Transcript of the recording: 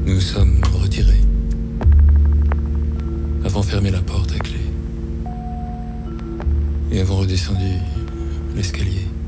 Nous sommes retirés, avons fermé la porte à clé et avons redescendu l'escalier.